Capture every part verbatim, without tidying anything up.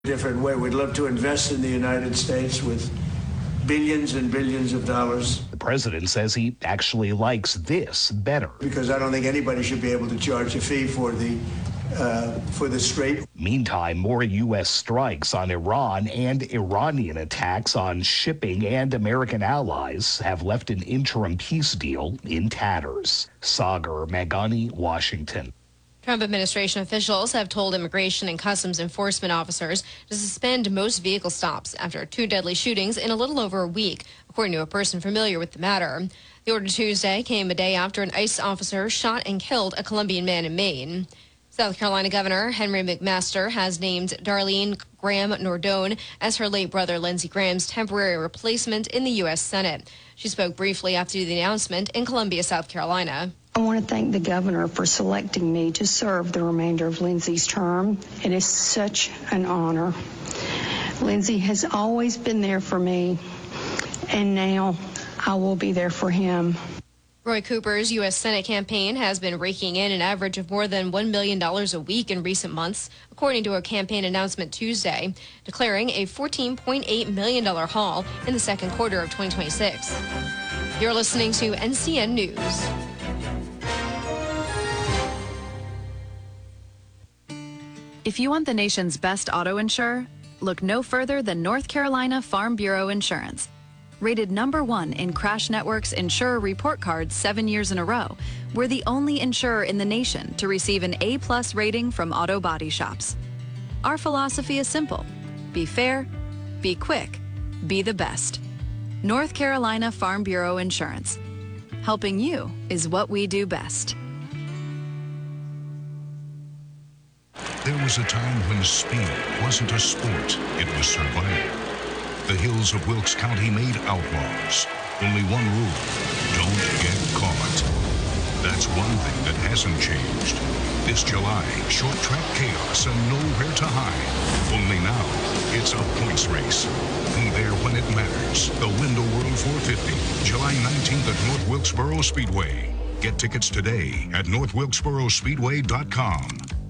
different way. We'd love to invest in the United States with billions and billions of dollars. The president says he actually likes this better. Because I don't think anybody should be able to charge a fee for the uh, for the Strait. Meantime, more U S strikes on Iran and Iranian attacks on shipping and American allies have left an interim peace deal in tatters. Sagar Magani, Washington. Trump administration officials have told immigration and customs enforcement officers to suspend most vehicle stops after two deadly shootings in a little over a week, according to a person familiar with the matter. The order Tuesday came a day after an ICE officer shot and killed a Colombian man in Maine. South Carolina Governor Henry McMaster has named Darlene Graham Nordone as her late brother Lindsey Graham's temporary replacement in the U S Senate. She spoke briefly after the announcement in Columbia, South Carolina. I want to thank the governor for selecting me to serve the remainder of Lindsey's term. It is such an honor. Lindsey has always been there for me, and now I will be there for him. Roy Cooper's U S Senate campaign has been raking in an average of more than one million dollars a week in recent months, according to a campaign announcement Tuesday, declaring a fourteen point eight million dollars haul in the second quarter of twenty twenty-six. You're listening to N C N News. If you want the nation's best auto insurer, look no further than North Carolina Farm Bureau Insurance. Rated number one in Crash Network's Insurer Report Card seven years in a row, we're the only insurer in the nation to receive an A plus rating from auto body shops. Our philosophy is simple: be fair, be quick, be the best. North Carolina Farm Bureau Insurance. Helping you is what we do best. There was a time when speed wasn't a sport, it was survival. The hills of Wilkes County made outlaws. Only one rule: don't get caught. That's one thing that hasn't changed. This July, short track chaos and nowhere to hide. Only now, it's a points race. Be there when it matters. The Window World four fifty, July nineteenth at North Wilkesboro Speedway. Get tickets today at north wilkesboro speedway dot com.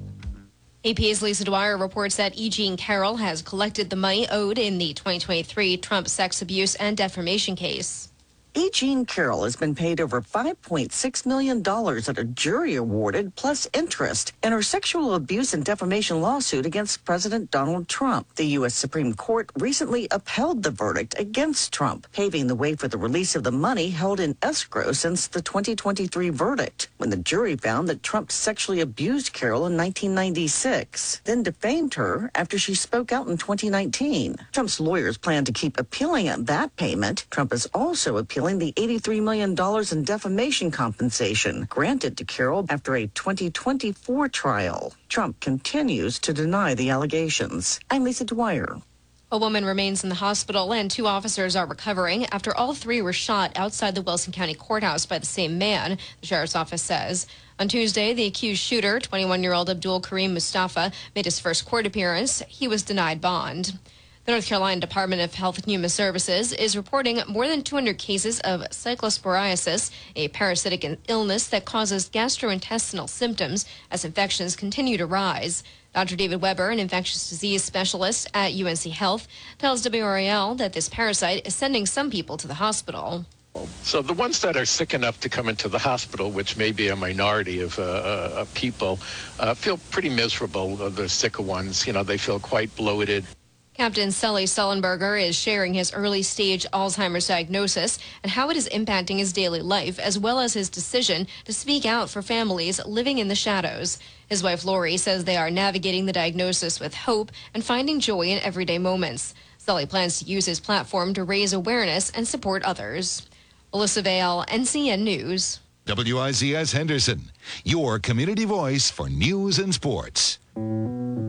A P's Lisa Dwyer reports that E. Jean Carroll has collected the money owed in the twenty twenty-three Trump sex abuse and defamation case. E. Jean Carroll has been paid over five point six million dollars that a jury awarded, plus interest, in her sexual abuse and defamation lawsuit against President Donald Trump. The U S Supreme Court recently upheld the verdict against Trump, paving the way for the release of the money held in escrow since the twenty twenty-three verdict, when the jury found that Trump sexually abused Carroll in nineteen ninety-six, then defamed her after she spoke out in twenty nineteen. Trump's lawyers plan to keep appealing that payment. Trump is also appealing the eighty-three million dollars in defamation compensation granted to Carroll after a twenty twenty-four trial. Trump continues to deny the allegations. I'm Lisa Dwyer. A woman remains in the hospital and two officers are recovering after all three were shot outside the Wilson County Courthouse by the same man, the sheriff's office says. On Tuesday, the accused shooter, twenty-one-year-old Abdul Karim Mustafa, made his first court appearance. He was denied bond. The North Carolina Department of Health and Human Services is reporting more than two hundred cases of cyclosporiasis, a parasitic illness that causes gastrointestinal symptoms as infections continue to rise. Doctor David Weber, an infectious disease specialist at U N C Health, tells W R A L that this parasite is sending some people to the hospital. So the ones that are sick enough to come into the hospital, which may be a minority of, uh, uh, of people, uh, feel pretty miserable. The sicker ones, you know, they feel quite bloated. Captain Sully Sullenberger is sharing his early-stage Alzheimer's diagnosis and how it is impacting his daily life, as well as his decision to speak out for families living in the shadows. His wife, Lori, says they are navigating the diagnosis with hope and finding joy in everyday moments. Sully plans to use his platform to raise awareness and support others. Alyssa Vale, N C N News. W I Z S Henderson, your community voice for news and sports.